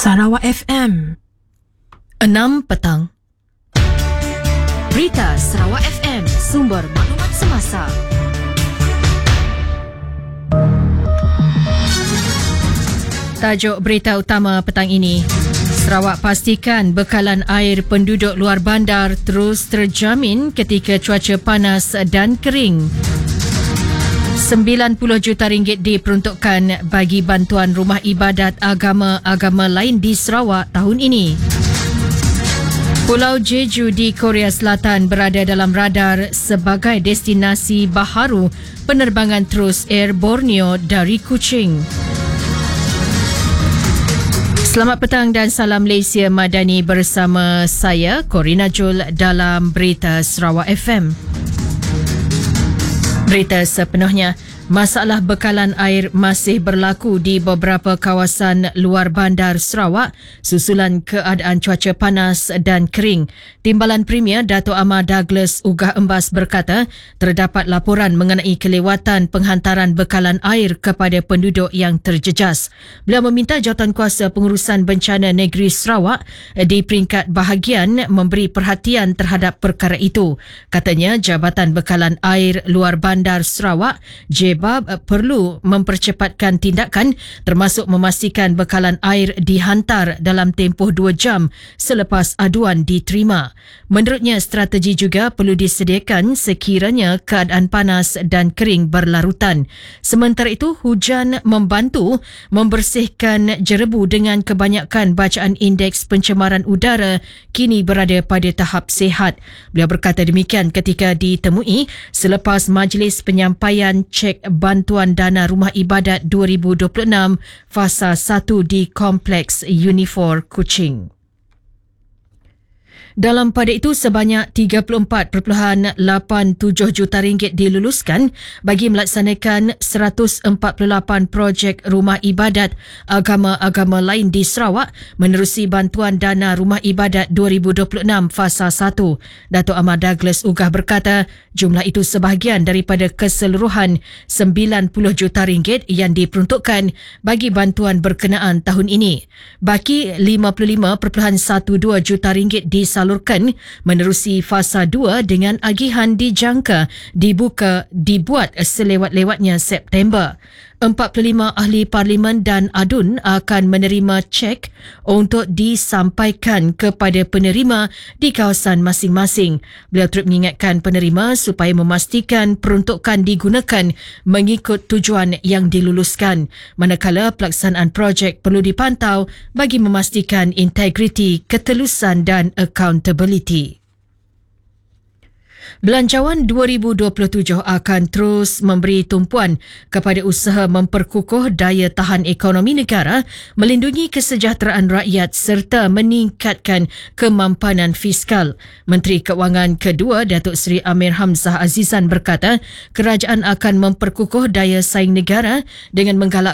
Sarawak FM 6 petang. Berita Sarawak FM, sumber maklumat semasa. Tajuk berita utama petang ini. Sarawak pastikan bekalan air penduduk luar bandar terus terjamin ketika cuaca panas dan kering. 90 juta ringgit diperuntukkan bagi bantuan rumah ibadat agama-agama lain di Sarawak tahun ini. Pulau Jeju di Korea Selatan berada dalam radar sebagai destinasi baharu penerbangan terus Air Borneo dari Kuching. Selamat petang dan salam Malaysia Madani bersama saya, Corina Jul dalam Berita Sarawak FM. Berita sepenuhnya. Masalah bekalan air masih berlaku di beberapa kawasan luar bandar Sarawak susulan keadaan cuaca panas dan kering. Timbalan Premier Dato' Amar Douglas Ugah Embas berkata terdapat laporan mengenai kelewatan penghantaran bekalan air kepada penduduk yang terjejas. Beliau meminta Jawatankuasa Pengurusan Bencana Negeri Sarawak di peringkat bahagian memberi perhatian terhadap perkara itu. Katanya Jabatan Bekalan Air Luar Bandar Sarawak perlu mempercepatkan tindakan termasuk memastikan bekalan air dihantar dalam tempoh 2 jam selepas aduan diterima. Menurutnya, strategi juga perlu disediakan sekiranya keadaan panas dan kering berlarutan. Sementara itu, hujan membantu membersihkan jerebu dengan kebanyakan bacaan indeks pencemaran udara kini berada pada tahap sihat. Beliau berkata demikian ketika ditemui selepas majlis penyampaian cek bantuan dana rumah ibadat 2026 fasa 1 di Kompleks Unifor Kuching. Dalam pada itu, sebanyak 34.87 juta ringgit diluluskan bagi melaksanakan 148 projek rumah ibadat agama-agama lain di Sarawak menerusi bantuan dana rumah ibadat 2026 fasa 1. Dato' Amar Douglas Ugah berkata jumlah itu sebahagian daripada keseluruhan 90 juta ringgit yang diperuntukkan bagi bantuan berkenaan tahun ini. Baki 55.12 juta ringgit disalurkan menerusi fasa 2 dengan agihan dijangka dibuat selewat-lewatnya September. 45 ahli parlimen dan adun akan menerima cek untuk disampaikan kepada penerima di kawasan masing-masing. Beliau turut mengingatkan penerima supaya memastikan peruntukan digunakan mengikut tujuan yang diluluskan. Manakala pelaksanaan projek perlu dipantau bagi memastikan integriti, ketelusan dan accountability. Belanjawan 2027 akan terus memberi tumpuan kepada usaha memperkukuh daya tahan ekonomi negara, melindungi kesejahteraan rakyat serta meningkatkan kemampanan fiskal. Menteri Keuangan kedua, Datuk Seri Amir Hamzah Azizan berkata, kerajaan akan memperkukuh daya saing negara dengan menggalakkan